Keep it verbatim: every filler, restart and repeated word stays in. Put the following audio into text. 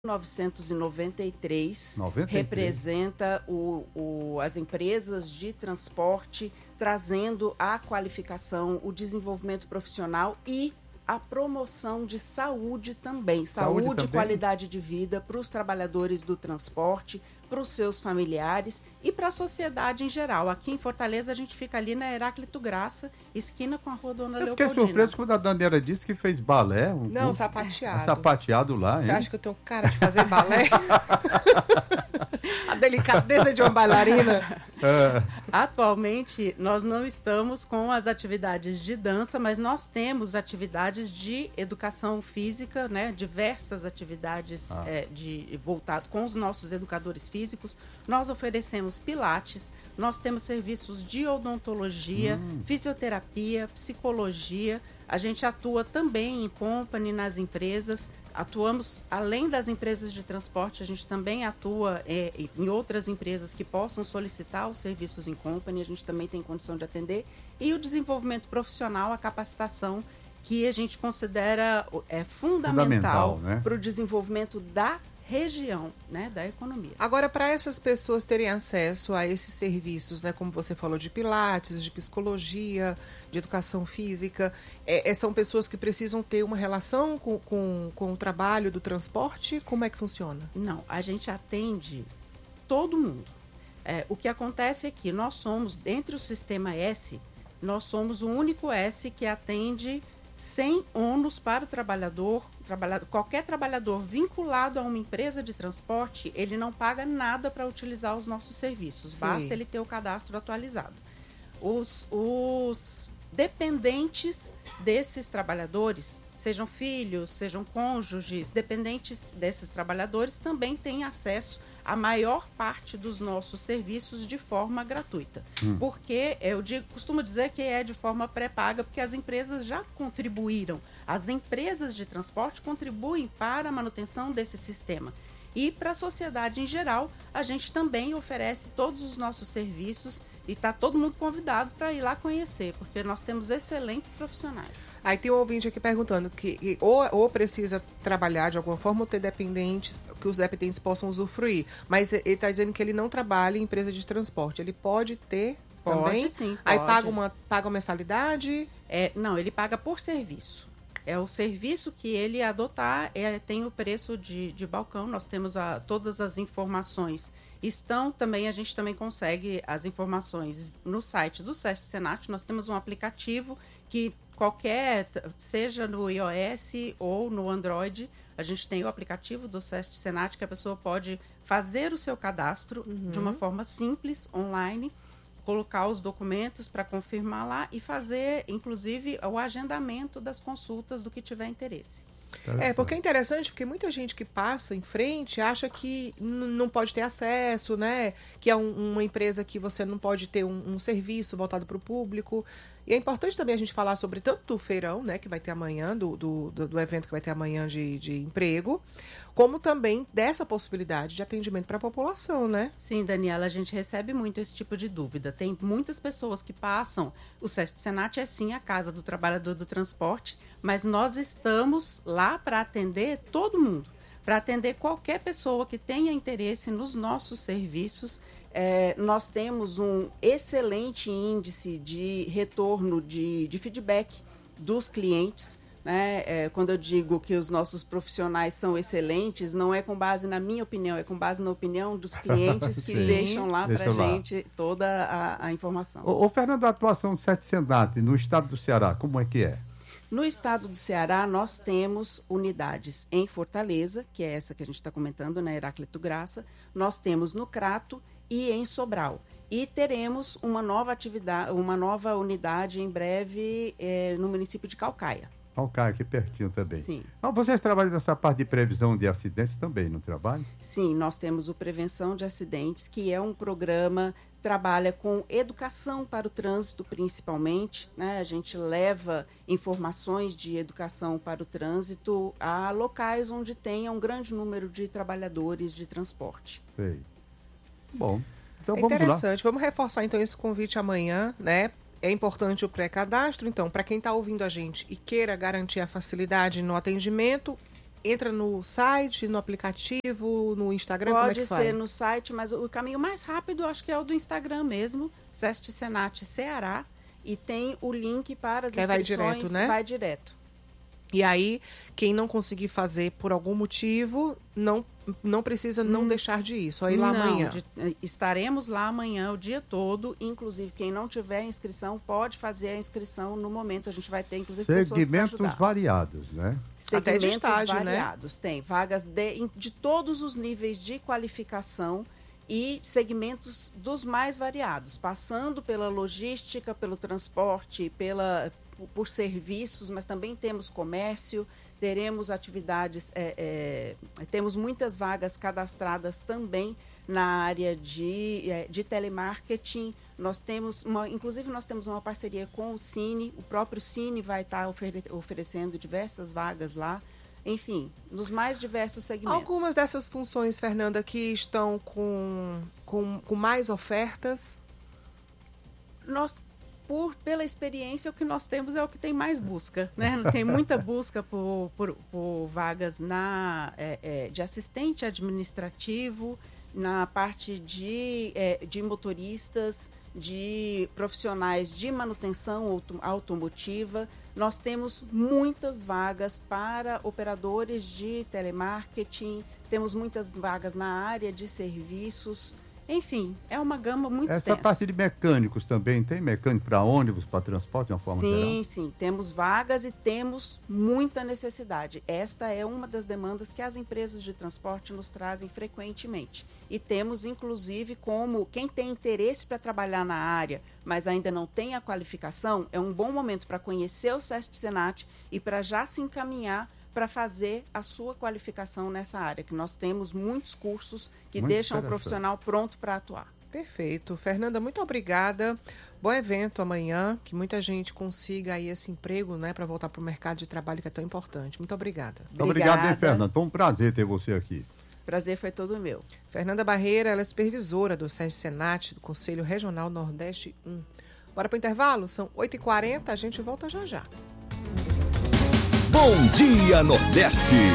mil novecentos e noventa e três, noventa e três. Representa o, o, as empresas de transporte, trazendo a qualificação, o desenvolvimento profissional e a promoção de saúde também. Saúde, saúde também. Qualidade de vida para os trabalhadores do transporte, para os seus familiares e para a sociedade em geral. Aqui em Fortaleza a gente fica ali na Heráclito Graça, esquina com a Rua Dona Leopoldina. Eu fiquei surpreso quando a Daniela disse que fez balé. Um Não, um, sapateado. Um sapateado lá. Você hein? acha que eu tenho cara de fazer balé? A delicadeza de uma bailarina. É. Atualmente, nós não estamos com as atividades de dança, mas nós temos atividades de educação física, né? Diversas atividades ah. é, de, voltado com os nossos educadores físicos. Nós oferecemos pilates, nós temos serviços de odontologia, hum. fisioterapia, psicologia. A gente atua também em company nas empresas, atuamos além das empresas de transporte, a gente também atua é, em outras empresas que possam solicitar os serviços em company, a gente também tem condição de atender. E o desenvolvimento profissional, a capacitação, que a gente considera é, fundamental, fundamental né? para o desenvolvimento da região, né, da economia. Agora, para essas pessoas terem acesso a esses serviços, né, como você falou, de pilates, de psicologia, de educação física, é, é, são pessoas que precisam ter uma relação com, com, com o trabalho do transporte? Como é que funciona? Não, a gente atende todo mundo. É, o que acontece é que nós somos, entre o sistema S, nós somos o único S que atende sem ônus para o trabalhador, trabalhador, qualquer trabalhador vinculado a uma empresa de transporte, ele não paga nada para utilizar os nossos serviços, Sim. basta ele ter o cadastro atualizado. Os, os dependentes desses trabalhadores, sejam filhos, sejam cônjuges, dependentes desses trabalhadores também têm acesso à maior parte dos nossos serviços de forma gratuita. Hum. Porque eu digo, costumo dizer que é de forma pré-paga, porque as empresas já contribuíram. As empresas de transporte contribuem para a manutenção desse sistema. E para a sociedade em geral, a gente também oferece todos os nossos serviços e está todo mundo convidado para ir lá conhecer, porque nós temos excelentes profissionais. Aí tem um ouvinte aqui perguntando que, que ou, ou precisa trabalhar de alguma forma ou ter dependentes, que os dependentes possam usufruir. Mas ele está dizendo que ele não trabalha em empresa de transporte. Ele pode ter pode, também? Sim, Aí pode. paga uma, paga uma mensalidade? É, não, ele paga por serviço. É o serviço que ele adotar, é, tem o preço de, de balcão, nós temos a, todas as informações. Estão também, a gente também consegue as informações no site do SESC Senat, nós temos um aplicativo que qualquer, seja no iOS ou no Android, a gente tem o aplicativo do SESC Senat que a pessoa pode fazer o seu cadastro uhum. de uma forma simples, online, colocar os documentos para confirmar lá e fazer, inclusive, o agendamento das consultas do que tiver interesse. É, porque é interessante, porque muita gente que passa em frente acha que n- não pode ter acesso, né? Que é um, uma empresa que você não pode ter um, um serviço voltado para o público. E é importante também a gente falar sobre tanto do feirão, né, que vai ter amanhã, do, do, do evento que vai ter amanhã de, de emprego, como também dessa possibilidade de atendimento para a população, né? Sim, Daniela, a gente recebe muito esse tipo de dúvida. Tem muitas pessoas que passam, o SESC Senat é sim a casa do trabalhador do transporte, mas nós estamos lá para atender todo mundo, para atender qualquer pessoa que tenha interesse nos nossos serviços. É, nós temos um excelente índice de retorno, de, de feedback dos clientes. Né? É, quando eu digo que os nossos profissionais são excelentes, não é com base na minha opinião, é com base na opinião dos clientes que deixam lá para a gente toda a, a informação. Ô, ô Fernando, a atuação do SESC Senat no estado do Ceará, como é que é? No estado do Ceará, nós temos unidades em Fortaleza, que é essa que a gente está comentando, na Heráclito Graça. Nós temos no Crato e em Sobral. E teremos uma nova atividade, uma nova unidade em breve é, no município de Caucaia. Caucaia, aqui pertinho também. Sim. Então, vocês trabalham nessa parte de previsão de acidentes também, não trabalham? Sim, nós temos o Prevenção de Acidentes, que é um programa que trabalha com educação para o trânsito, principalmente. Né? A gente leva informações de educação para o trânsito a locais onde tenha um grande número de trabalhadores de transporte. Sei. Bom, então é vamos lá. Interessante. Vamos reforçar então esse convite amanhã, né? É importante o pré-cadastro, então, para quem está ouvindo a gente e queira garantir a facilidade no atendimento, entra no site, no aplicativo, no Instagram? Pode como é que ser faz? no site, mas o caminho mais rápido acho que é o do Instagram mesmo, SESC Senat Ceará, e tem o link para as Que aí vai inscrições. direto, né? Vai direto. E aí, quem não conseguir fazer por algum motivo, não, não precisa não hum. deixar de ir, só ir lá não, amanhã. De, estaremos lá amanhã o dia todo, inclusive quem não tiver inscrição pode fazer a inscrição no momento, a gente vai ter inclusive segmentos pessoas variados, né? Segmentos Até de estágio, variados, né? Tem vagas de, de todos os níveis de qualificação e segmentos dos mais variados, passando pela logística, pelo transporte, pela... por serviços, mas também temos comércio, teremos atividades, é, é, temos muitas vagas cadastradas também na área de, é, de telemarketing. Nós temos, uma, inclusive nós temos uma parceria com o Cine, o próprio Cine vai estar ofere- oferecendo diversas vagas lá, enfim, nos mais diversos segmentos. Algumas dessas funções, Fernanda, que estão com, com, com mais ofertas? Nós Por, pela experiência, o que nós temos é o que tem mais busca, né? Tem muita busca por, por, por vagas na, é, é, de assistente administrativo, na parte de, é, de motoristas, de profissionais de manutenção auto, automotiva. Nós temos muitas vagas para operadores de telemarketing, temos muitas vagas na área de serviços. Enfim, é uma gama muito Essa extensa. Essa parte de mecânicos também, tem mecânico para ônibus, para transporte de uma forma sim, geral? Sim, sim. Temos vagas e temos muita necessidade. Esta é uma das demandas que as empresas de transporte nos trazem frequentemente. E temos, inclusive, como quem tem interesse para trabalhar na área, mas ainda não tem a qualificação, é um bom momento para conhecer o SESC Senat e para já se encaminhar para fazer a sua qualificação nessa área, que nós temos muitos cursos que muito deixam o profissional pronto para atuar. Perfeito. Fernanda, muito obrigada. Bom evento amanhã, que muita gente consiga aí esse emprego, né, para voltar para o mercado de trabalho que é tão importante. Muito obrigada. Muito obrigado, hein, Fernanda. Foi um prazer ter você aqui. Prazer foi todo meu. Fernanda Barreira, ela é supervisora do SESC Senat, do Conselho Regional Nordeste um. Bora para o intervalo? São oito e quarenta, a gente volta já já. Bom Dia Nordeste.